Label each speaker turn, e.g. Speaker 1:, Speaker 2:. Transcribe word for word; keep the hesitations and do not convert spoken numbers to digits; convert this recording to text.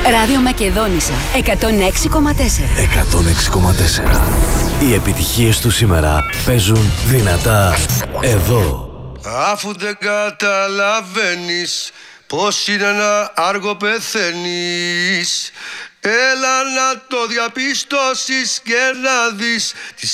Speaker 1: Ράδιο Μακεδόνισσα εκατόν έξι κόμμα τέσσερα.
Speaker 2: εκατόν έξι κόμμα τέσσερα. Οι επιτυχίες του σήμερα παίζουν δυνατά εδώ.
Speaker 3: Αφού δεν καταλαβαίνεις πως είναι να άργο πεθαίνεις, έλα να το διαπιστώσεις και να δεις τι